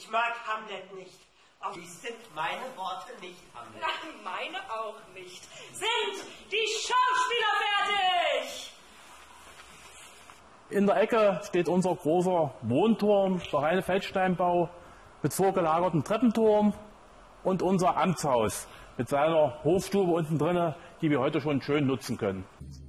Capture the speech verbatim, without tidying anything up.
Ich mag Hamlet nicht. Aber dies sind meine Worte nicht, Hamlet. Nein, meine auch nicht. Sind die Schauspieler fertig? In der Ecke steht unser großer Wohnturm, der reine Feldsteinbau, mit vorgelagertem Treppenturm und unser Amtshaus mit seiner Hofstube unten drinne, die wir heute schon schön nutzen können.